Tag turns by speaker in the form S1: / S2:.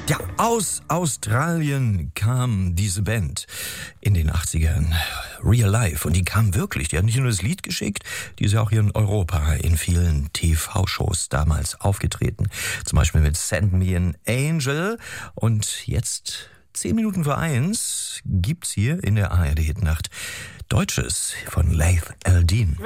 S1: Ja, aus Australien kam diese Band in den 80ern, Real Life. Und die kam wirklich. Die hat nicht nur das Lied geschickt, die ist ja auch hier in Europa in vielen TV-Shows damals aufgetreten. Zum Beispiel mit Send Me an Angel. Und jetzt, 10 Minuten vor 1, gibt's hier in der ARD-Hitnacht Deutsches von Laith Al-Deen.